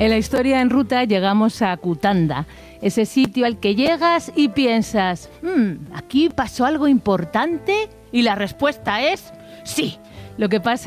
En la historia en ruta llegamos a Cutanda, ese sitio al que llegas y piensas, ¿aquí pasó algo importante? Y la respuesta es sí. Lo que pasa